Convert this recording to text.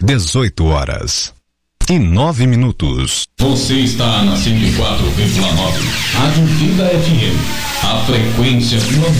18h09. Você está na 104,9 Rádio Vida FM. A frequência do amor.